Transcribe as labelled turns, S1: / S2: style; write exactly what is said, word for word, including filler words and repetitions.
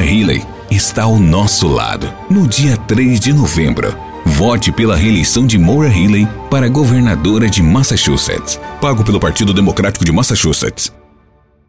S1: Healey está ao nosso lado. No dia três de novembro, vote pela reeleição de Maura Healey para governadora de Massachusetts. Pago pelo Partido Democrático de Massachusetts.